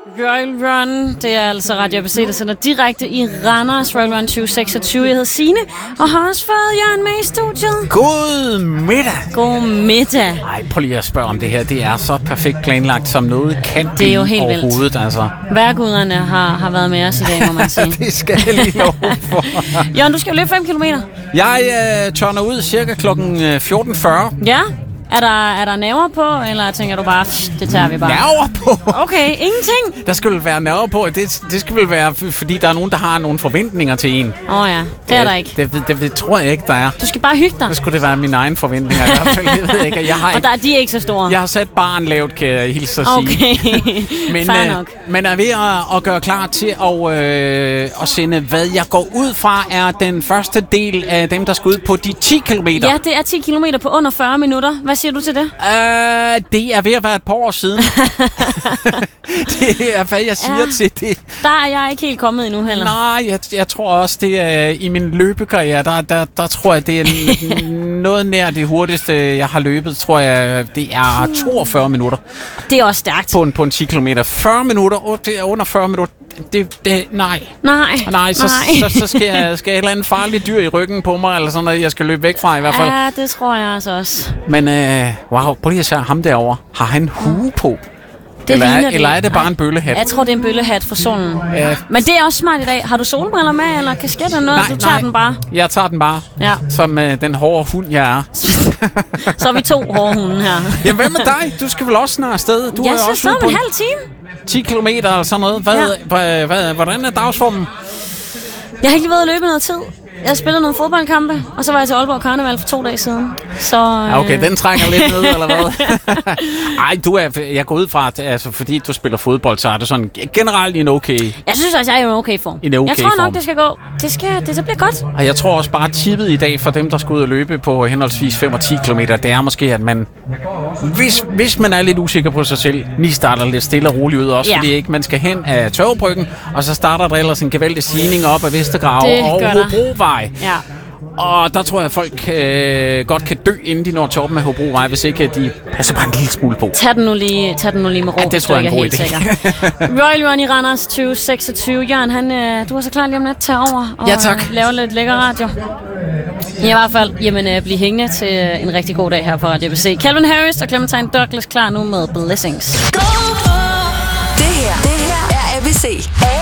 Royal Run, det er altså Radio ABC, der sender direkte i Randers. Royal Run 2026. Jeg hedder Signe, og har også fået Jørgen med i studiet. God middag. God middag. Ej, prøv lige at spørge om det her. Det er så perfekt planlagt, som noget kan det er jo helt overhovedet. Vildt. Altså. Vejrguderne har været med os i dag, må man sige. Det skal jeg lige love for. Jørgen, du skal jo løbe 5 kilometer. Jeg tørner ud cirka klokken 14.40. Ja. Er der nerver på, eller tænker du bare, det tager vi bare? Nerver på? Okay, ingenting? Der skal vel være nerver på. Det skal vel være, fordi der er nogen, der har nogle forventninger til en. Ja, det er der ikke. Det tror jeg ikke, der er. Du skal bare hygge dig. Så skulle det være mine egne forventninger. I hvert fald, jeg ved ikke. Og de er ikke så store. Jeg har sat barn lavt, kan jeg hilse at sige. Okay, men er ved at gøre klar til at sende, hvad jeg går ud fra, er den første del af dem, der skal ud på de 10 kilometer. Ja, det er 10 kilometer på under 40 minutter. Hvad siger du til det? Det er ved at være et par år siden. Det er, hvad jeg siger til det. Der er jeg ikke helt kommet endnu heller. Nej, jeg tror også, det er i min løbekarriere, der tror jeg, det er noget nær det hurtigste, jeg har løbet, tror jeg, det er 42 minutter. Det er også stærkt. På en 10 kilometer. 40 minutter, det er under 40 minutter. Nej, så skal jeg et eller andet farligt dyr i ryggen på mig, eller sådan noget, jeg skal løbe væk fra i hvert fald. Ja, det tror jeg altså også. Men wow, prøv lige at se ham derovre. Har han hue på? Eller er det bare en bøllehat? Jeg tror, det er en bøllehat for solen. Ja. Men det er også smart i dag. Har du solbriller med, eller kasket eller noget? Du tager den bare? Jeg tager den bare. Ja. Som den hårde hund, jeg er. Så er vi 2 hårde hunde her. Jamen, hvad med dig? Du skal vel også snart afsted? Jeg skal så om en halv time. 10 kilometer eller sådan noget. Hvordan er dagsformen? Jeg har ikke lige været at løbe noget tid. Jeg har spillet nogle fodboldkampe, og så var jeg til Aalborg Karneval for 2 dage siden. Så, okay, den trænger lidt ned, eller hvad? Ej, jeg går ud fra, altså, fordi du spiller fodbold, så er det sådan generelt en okay. Jeg synes også, jeg er i en okay form. Jeg tror nok, det skal gå. Det bliver godt. Og jeg tror også bare, at tippet i dag for dem, der skal ud og løbe på henholdsvis 5 og 10 kilometer, det er måske, at man, hvis man er lidt usikker på sig selv, lige starter lidt stille og roligt ud også, fordi ikke man skal hen af Tørvebryggen, og så starter der ellers en gevaldig stigning op af Vestergrave og Hobrovej. Ja. Og der tror jeg, at folk godt kan dø, inden de når toppen af Hobrovej, hvis ikke de passer bare en lille smule på. Tag den nu lige med ro. Ja, det tror jeg er en god idé. Royal Run i Randers 2026. Jørgen, du er så klar lige om lidt til over og lave lidt lækker radio. I hvert fald, bliv hængende til en rigtig god dag her på Radio ABC. Calvin Harris og Clementine Douglas klar nu med Blessings. Det her er ABC.